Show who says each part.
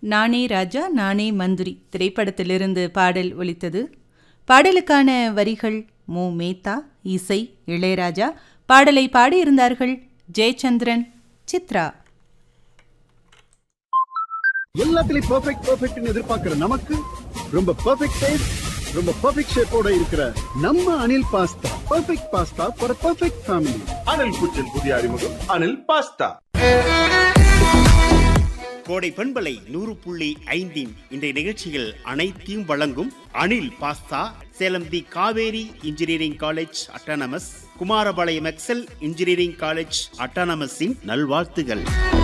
Speaker 1: நானே ராஜா நானே மந்திரி திரைப்படத்திலிருந்து பாடல் ஒலித்தது. பாடலுக்கான வரிகள் மு. மேத்தா, இசை இளையராஜா. பாடலை பாடியிருந்தார்கள் ஜெயச்சந்திரன், சித்ரா.
Speaker 2: எல்லாத்துலயும் பெர்ஃபெக்ட் பெர்ஃபெக்ட்னு எதிர்பார்க்கிற நமக்கு ரொம்ப பெர்ஃபெக்ட் டேஸ்ட், ரொம்ப பெர்ஃபெக்ட் ஷேப்போட இருக்கிற நம்ம Anil pasta. Perfect pasta for perfect family.
Speaker 3: Anil குச்சின் புதிய அறிமுகம் அனில் பாஸ்தா.
Speaker 4: கோடை பண்பலை 100.5 இன்றைய நிகழ்ச்சியில் அனைத்தையும் வழங்கும் அனில் பாஸ்தா, சேலம் தி Kaveri engineering college autonomous, Kumarapalayam XL engineering college அட்டானமஸின் நல்வாழ்த்துகள்.